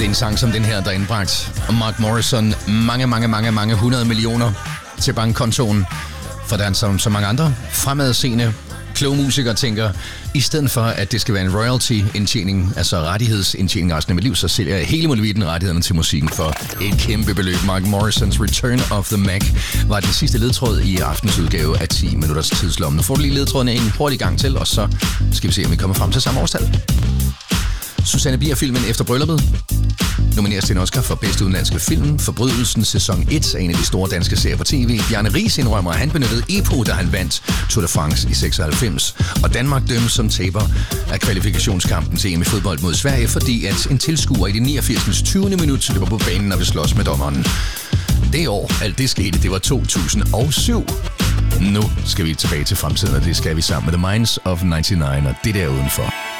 Det er en sang som den her, der er indbragt Mark Morrison mange 100 millioner til bankkontoen. For der er som så mange andre fremadseende kloge musikere tænker, i stedet for at det skal være en royalty-indtjening, altså rettighedsindtjening resten af mit liv, så sælger jeg hele muligheden rettighederne til musikken for et kæmpe beløb. Mark Morrisons Return of the Mac var den sidste ledtråd i aftens udgave af 10 minutters tidslomme. Nu får du lige ledtråden en hurtig gang til, og så skal vi se, om vi kommer frem til samme årstal. Susanne Bier-filmen Efter brylluppet nomineres til en Oscar for bedste udenlandske film. Forbrydelsen sæson 1 er en af de store danske serier på tv. Bjarne Riis indrømmer, at han benyttede EPO, da han vandt Tour de France i 96. Og Danmark dømmes som taber af kvalifikationskampen til EM i fodbold mod Sverige, fordi at en tilskuer i det 89. 20. minut løber på banen og vil slås med dommeren. Det år, alt det skete, det var 2007. Nu skal vi tilbage til fremtiden, og det skal vi sammen med The Minds of 99 og det der udenfor.